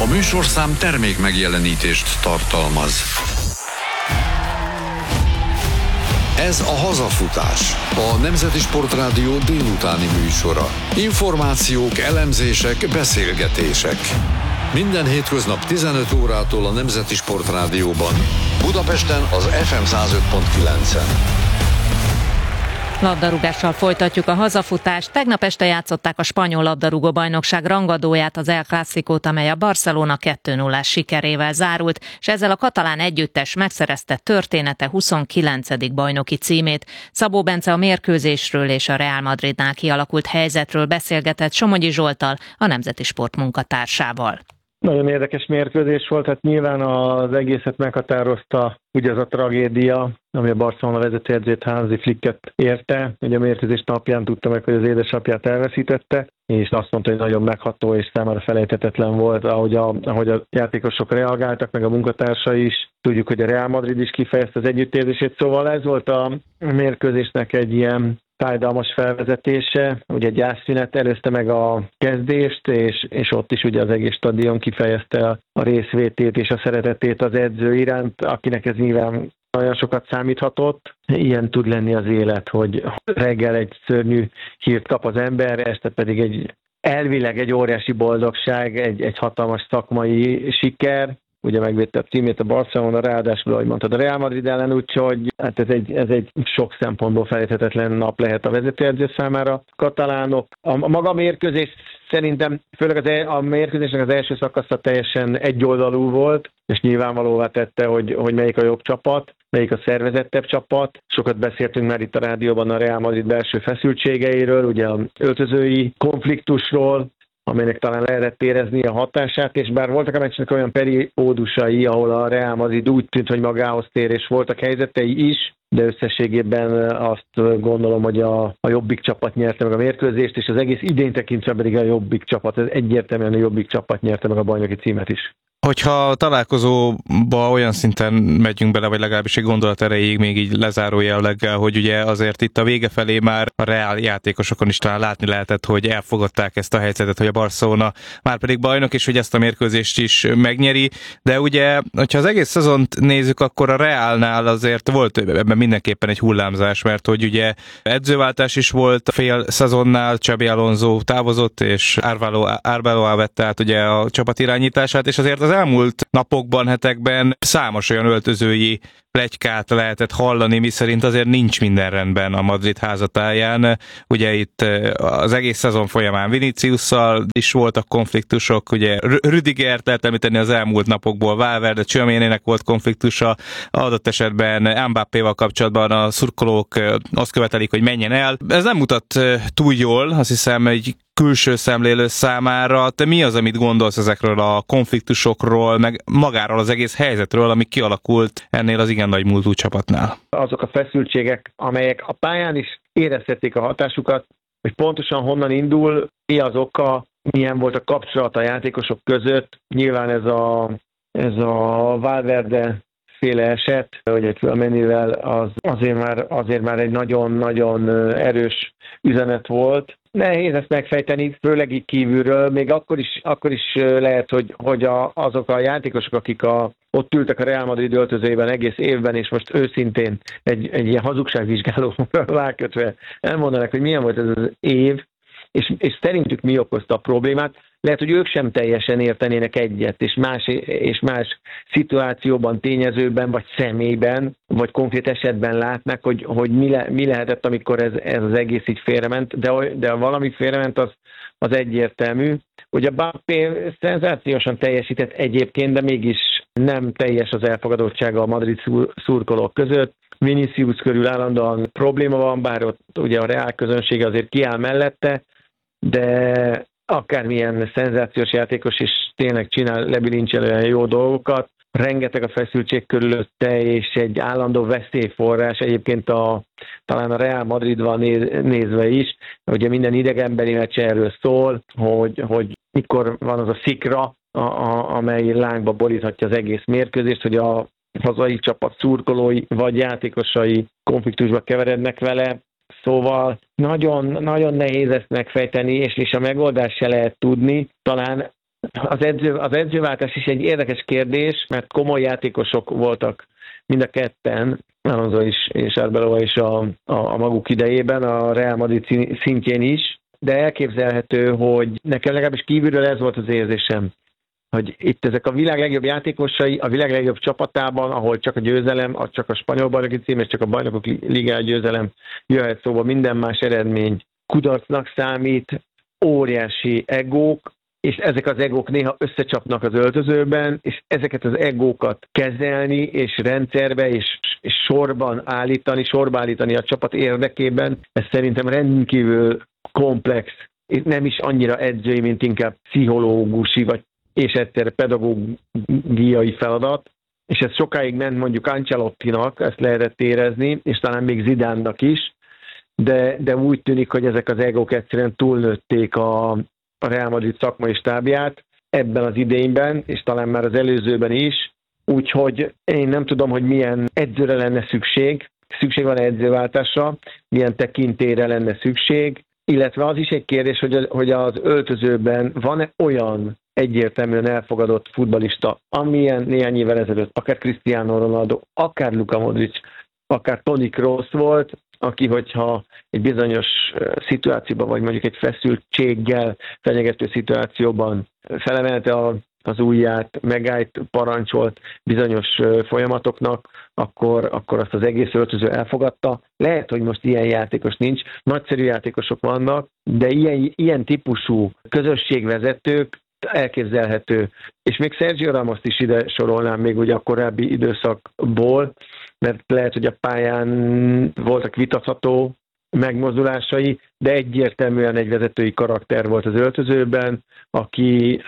A műsorszám termék megjelenítést tartalmaz. Ez a Hazafutás, a Nemzeti Sportrádió délutáni műsora. Információk, elemzések, beszélgetések. Minden hétköznap 15 órától a Nemzeti Sportrádióban. Budapesten az FM 105.9-en. Labdarúgással folytatjuk a hazafutást. Tegnap este játszották a spanyol labdarúgó-bajnokság rangadóját, az El Clásicót, amely a Barcelona 2-0-ás sikerével zárult, és ezzel a katalán együttes megszerezte története 29. bajnoki címét. Szabó Bence a mérkőzésről és a Real Madridnál kialakult helyzetről beszélgetett Somogyi Zsolttal, a Nemzeti Sport munkatársával. Nagyon érdekes mérkőzés volt, hát nyilván az egészet meghatározta ugye az a tragédia, ami a Barcelona vezetőedzőjét, Hansi Flicket érte. Ugye a mérkőzés napján tudta meg, hogy az édesapját elveszítette, és azt mondta, hogy nagyon megható és számára felejthetetlen volt, ahogy a játékosok reagáltak, meg a munkatársai is. Tudjuk, hogy a Real Madrid is kifejezte az együttérzését, szóval ez volt a mérkőzésnek egy ilyen fájdalmas felvezetése, ugye gyászszünet előzte meg a kezdést, és ott is ugye az egész stadion kifejezte a részvétét és a szeretetét az edző iránt, akinek ez nyilván nagyon sokat számíthatott. Ilyen tud lenni az élet, hogy reggel egy szörnyű hírt kap az ember, este pedig elvileg egy óriási boldogság, egy hatalmas szakmai siker. Ugye megvédte a címét a Barcelona, ráadásul, ahogy mondtad, a Real Madrid ellen, úgyhogy hát ez egy sok szempontból felejthetetlen nap lehet a vezetőedző számára. Katalánok, a maga mérkőzés szerintem, főleg a mérkőzésnek az első szakasza teljesen egyoldalú volt, és nyilvánvalóvá tette, hogy melyik a jobb csapat, melyik a szervezettebb csapat. Sokat beszéltünk már itt a rádióban a Real Madrid belső feszültségeiről, ugye az öltözői konfliktusról, amelynek talán lehetett érezni a hatását, és bár voltak a meccsnek olyan periódusai, ahol a Real Madrid úgy tűnt, hogy magához tér, és voltak helyzetei is, de összességében azt gondolom, hogy a Jobbik csapat nyerte meg a mérkőzést, és az egész idén tekintve pedig a Jobbik csapat, ez egyértelműen a Jobbik csapat nyerte meg a bajnoki címet is. Hogyha találkozóba olyan szinten megyünk bele, vagy legalábbis egy gondolat erejéig még így lezárójelleggel, hogy ugye azért itt a vége felé már a Real játékosokon is talán látni lehetett, hogy elfogadták ezt a helyzetet, hogy a Barcelona már pedig bajnok, és hogy ezt a mérkőzést is megnyeri, de ugye, hogyha az egész szezont nézzük, akkor a Realnál azért volt ebben mindenképpen egy hullámzás, mert hogy ugye edzőváltás is volt a fél szezonnál, Xabi Alonso távozott, és Arbeloa vette át ugye a csapat irányítását, és azért az elmúlt napokban, hetekben számos olyan öltözői pletykát lehetett hallani, miszerint azért nincs minden rendben a Madrid házatáján. Ugye itt az egész szezon folyamán Viniciusszal is voltak konfliktusok, ugye Rüdigert lehet említeni az elmúlt napokból, Valverde, Tchouaméninek volt konfliktusa, adott esetben Mbappéval kapcsolatban a szurkolók azt követelik, hogy menjen el. Ez nem mutat túl jól, azt hiszem, egy külső szemlélő számára. Te mi az, amit gondolsz ezekről a konfliktusokról, meg magáról az egész helyzetről, ami kialakult ennél az igen nagy múltú csapatnál? Azok a feszültségek, amelyek a pályán is érezhették a hatásukat, hogy pontosan honnan indul, mi az oka, milyen volt a kapcsolat a játékosok között. Nyilván ez a Valverde féle eset, hogy egy Tchouaménivel azért már egy nagyon-nagyon erős üzenet volt. Nehéz ezt megfejteni, főleg így kívülről, még akkor is lehet, hogy azok a játékosok, akik ott ültek a Real Madrid öltözőjében egész évben, és most őszintén egy ilyen hazugságvizsgálóra rákötve elmondanak, hogy milyen volt ez az év, és szerintük mi okozta a problémát. Lehet, hogy ők sem teljesen értenének egyet, és más szituációban, tényezőben, vagy személyben, vagy konkrét esetben látnak, hogy mi lehetett, amikor ez az egész így félrement, de valami félrement, az egyértelmű. Ugye Mbappé szenzációsan teljesített egyébként, de mégis nem teljes az elfogadottsága a Madrid szurkolók között. Vinicius körül állandóan probléma van, bár ott ugye a Real közönsége azért kiáll mellette, de akármilyen szenzációs játékos is tényleg lebilincselően jó dolgokat. Rengeteg a feszültség körülötte, és egy állandó veszélyforrás egyébként talán a Real Madridban nézve is. Ugye minden idegenbeli meccs erről szól, hogy mikor van az a szikra, amely lángba boríthatja az egész mérkőzést, hogy a hazai csapat szurkolói vagy játékosai konfliktusba keverednek vele. Szóval nagyon, nagyon nehéz ezt megfejteni, és a megoldást se lehet tudni. Talán Az edzőváltás is egy érdekes kérdés, mert komoly játékosok voltak mind a ketten, Alonso is és Arbeloa is a maguk idejében, a Real Madrid szintjén is, de elképzelhető, hogy nekem legalábbis kívülről ez volt az érzésem, hogy itt ezek a világ legjobb játékosai, a világ legjobb csapatában, ahol csak a győzelem, csak a spanyol bajnoki cím, és csak a bajnokok ligája győzelem jöhet szóba, minden más eredmény kudarcnak számít, óriási egók, és ezek az egók néha összecsapnak az öltözőben, és ezeket az egókat kezelni, és rendszerbe, és sorba állítani a csapat érdekében, ez szerintem rendkívül komplex, nem is annyira edzői, mint inkább pszichológusi, és egyszer pedagógiai feladat, és ez sokáig ment mondjuk Ancelottinak, ezt lehetett érezni, és talán még Zidánnak is, de úgy tűnik, hogy ezek az egók egyszerűen túlnőtték a Real Madrid szakmai stábját ebben az idényben, és talán már az előzőben is, úgyhogy én nem tudom, hogy milyen edzőre lenne szükség van edzőváltásra, milyen tekintélyre lenne szükség, illetve az is egy kérdés, hogy az öltözőben van-e olyan egyértelműen elfogadott futballista, amilyen néhány évvel ezelőtt akár Cristiano Ronaldo, akár Luka Modric, akár Toni Kroos volt, aki, hogyha egy bizonyos szituációban, vagy mondjuk egy feszültséggel fenyegető szituációban felemelte az ujját, megállt, parancsolt bizonyos folyamatoknak, akkor azt az egész öltöző elfogadta. Lehet, hogy most ilyen játékos nincs, nagyszerű játékosok vannak, de ilyen típusú közösségvezetők elképzelhető. És még Sergio Ramoszt is ide sorolnám még ugye a korábbi időszakból, mert lehet, hogy a pályán voltak vitatható megmozdulásai, de egyértelműen egy vezetői karakter volt az öltözőben, aki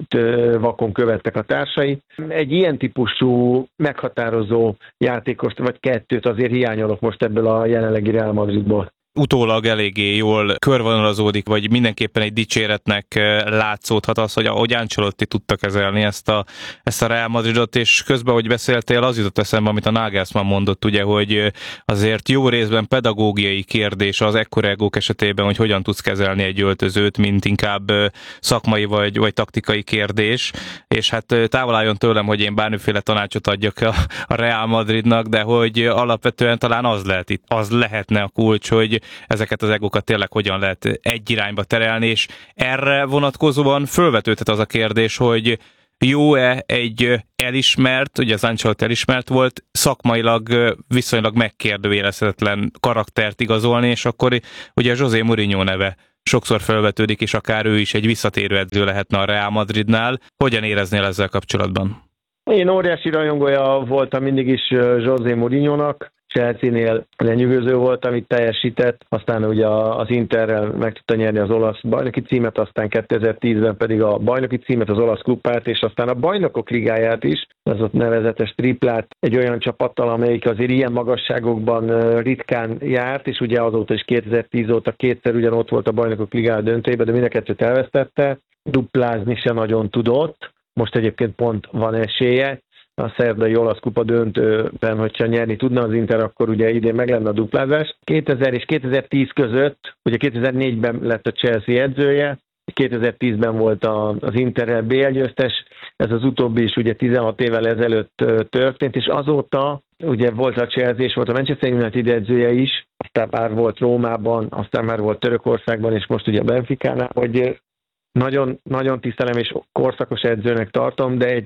vakon követtek a társai. Egy ilyen típusú meghatározó játékost, vagy kettőt azért hiányolok most ebből a jelenlegi Real Madridból. Utólag eléggé jól körvonalazódik, vagy mindenképpen egy dicséretnek látszódhat az, hogy ahogy Ancelotti tudta kezelni ezt a Real Madridot, és közben, hogy beszéltél, az jutott eszembe, amit a Nagelsmann mondott, ugye, hogy azért jó részben pedagógiai kérdés az ekkora egók esetében, hogy hogyan tudsz kezelni egy öltözőt, mint inkább szakmai vagy taktikai kérdés, és hát távol álljon tőlem, hogy én bármiféle tanácsot adjak a Real Madridnak, de hogy alapvetően talán az lehetne a kulcs, hogy ezeket az egókat tényleg hogyan lehet egy irányba terelni, és erre vonatkozóan fölvetődhet az a kérdés, hogy jó-e egy elismert, ugye az Ancelotti elismert volt, szakmailag viszonylag megkérdőjelezhetetlen karaktert igazolni, és akkor ugye José Mourinho neve sokszor felvetődik, és akár ő is egy visszatérő edző lehetne a Real Madridnál. Hogyan éreznél ezzel kapcsolatban? Én óriási rajongója voltam mindig is José Mourinhonak, Chelsea-nél lenyűgöző volt, amit teljesített, aztán ugye az Interrel meg tudta nyerni az olasz bajnoki címet, aztán 2010-ben pedig a bajnoki címet, az olasz klubpárt, és aztán a bajnokok ligáját is, az ott nevezetes triplát egy olyan csapattal, amelyik azért ilyen magasságokban ritkán járt, és ugye azóta is 2010 óta kétszer ugyanott volt a bajnokok ligája döntőjében, de mind a kettőt elvesztette, duplázni se nagyon tudott, most egyébként pont van esélye, a szerdai olasz kupa döntőben, hogyha nyerni tudna az Inter, akkor ugye idén meg lenne a duplázás. 2000 és 2010 között, ugye 2004-ben lett a Chelsea edzője, 2010-ben volt az Interrel BL győztes, ez az utóbbi is ugye 16 évvel ezelőtt történt, és azóta ugye volt a Chelsea és volt a Manchester United edzője is, aztán már volt Rómában, aztán már volt Törökországban, és most ugye a Benficánál, hogy nagyon, nagyon tisztelem és korszakos edzőnek tartom, de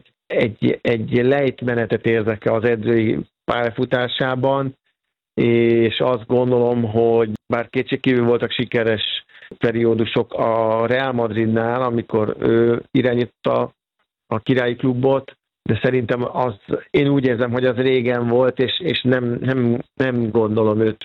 egy lejtmenetet érzek az edzői pályafutásában, és azt gondolom, hogy bár kétségkívül voltak sikeres periódusok a Real Madridnál, amikor ő irányította a királyi klubot, de szerintem én úgy érzem, hogy az régen volt, és nem gondolom őt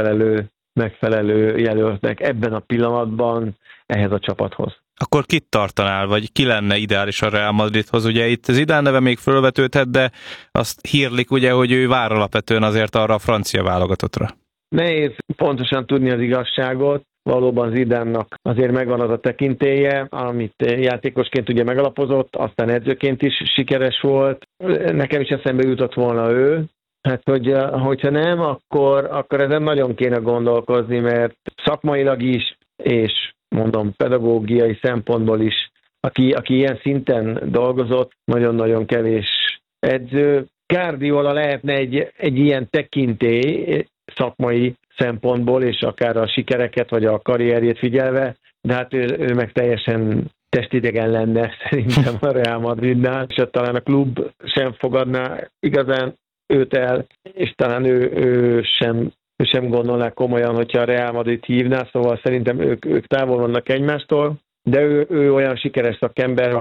megfelelő jelöltnek ebben a pillanatban ehhez a csapathoz. Akkor kit tartanál, vagy ki lenne ideális a Real Madridhoz? Ugye itt Zidane neve még fölvetődhet, de azt hírlik ugye, hogy ő vár alapvetően azért arra a francia válogatottra. Nehéz pontosan tudni az igazságot. Valóban Zidane-nak azért megvan az a tekintélye, amit játékosként ugye megalapozott, aztán edzőként is sikeres volt. Nekem is eszembe jutott volna ő. Hát, hogyha nem, akkor ezen nagyon kéne gondolkozni, mert szakmailag is, és mondom, pedagógiai szempontból is aki ilyen szinten dolgozott, nagyon-nagyon kevés edző. Guardiola lehetne egy ilyen tekintély szakmai szempontból, és akár a sikereket, vagy a karrierjét figyelve, de hát ő meg teljesen testidegen lenne szerintem a Real Madridnál, és talán a klub sem fogadná igazán őt el, és talán ő sem gondolná komolyan, hogyha a Real Madrid hívná, szóval szerintem ők távol vannak egymástól, de ő olyan sikeres szakember,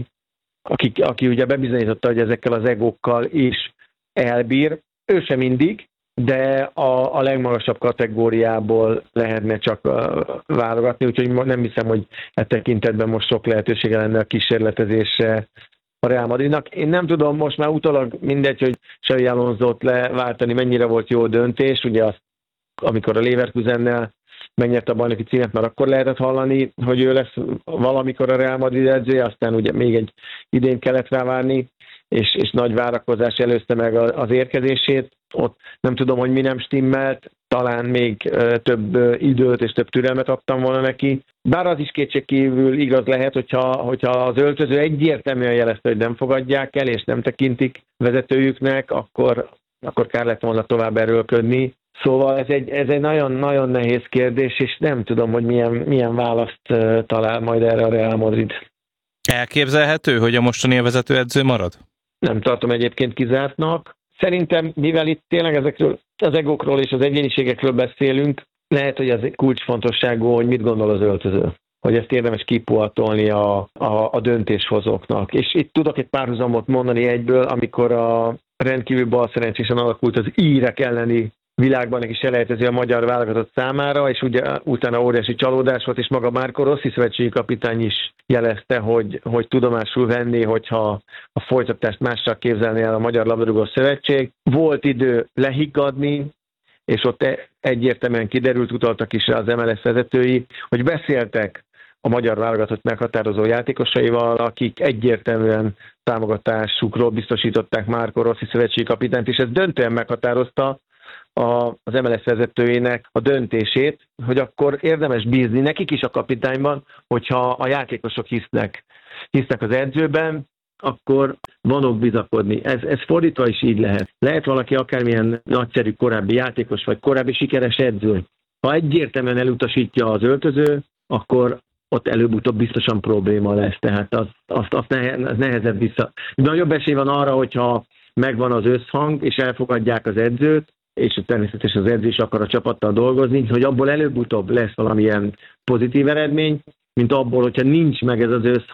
aki ugye bebizonyította, hogy ezekkel az egókkal is elbír. Ő sem mindig, de a legmagasabb kategóriából lehetne csak válogatni, úgyhogy nem hiszem, hogy e tekintetben most sok lehetősége lenne a kísérletezésre a Real Madridnak. Én nem tudom, most már utólag mindegy, hogy Xabi Alonsót leváltani mennyire volt jó döntés, ugye amikor a Leverkusennel megnyerte a bajnoki címet, mert akkor lehetett hallani, hogy ő lesz valamikor a Real Madrid edzője, aztán ugye még egy idén kellett rá várni, és nagy várakozás előzte meg az érkezését. Ott nem tudom, hogy mi nem stimmelt, talán még több időt és több türelmet adtam volna neki. Bár az is kétségkívül igaz lehet, hogyha az öltöző egyértelműen jelezte, hogy nem fogadják el, és nem tekintik vezetőjüknek, akkor kár lett volna tovább erőlködni. Szóval ez egy nagyon-nagyon nehéz kérdés, és nem tudom, hogy milyen választ talál majd erre a Real Madrid. Elképzelhető, hogy a mostani vezetőedző marad? Nem tartom egyébként kizártnak. Szerintem, mivel itt tényleg ezekről az egókról és az egyéniségekről beszélünk, lehet, hogy ez kulcsfontosságú, hogy mit gondol az öltöző. Hogy ezt érdemes kipuhatolni a döntéshozóknak. És itt tudok egy párhuzamot mondani egyből, amikor a rendkívül balszerencsésen alakult az írek elleni világbajnoki selejtező a magyar válogatott számára, és ugye utána óriási csalódás volt, és maga Marco Rossi szövetségi kapitány is jelezte, hogy tudomásul venni, hogyha a folytatást mással képzelné el a Magyar Labdarúgó Szövetség. Volt idő lehiggadni, és ott egyértelműen kiderült, utaltak is rá az MLS vezetői, hogy beszéltek a magyar válogatott meghatározó játékosaival, akik egyértelműen támogatásukról biztosították Marco Rossi szövetségi kapitányt, és ez döntően meghatározta az MLS vezetőjének a döntését, hogy akkor érdemes bízni nekik is a kapitányban, hogyha a játékosok hisznek az edzőben, akkor vanok bizakodni. Ez fordítva is így lehet. Lehet valaki akármilyen nagyszerű korábbi játékos, vagy korábbi sikeres edző. Ha egyértelműen elutasítja az öltöző, akkor ott előbb-utóbb biztosan probléma lesz. Tehát azt nehezebb vissza. Nagyobb esély van arra, hogyha megvan az összhang, és elfogadják az edzőt, és természetesen az edző is akar a csapattal dolgozni, hogy abból előbb-utóbb lesz valamilyen pozitív eredmény, mint abból, hogyha nincs meg ez az összhang,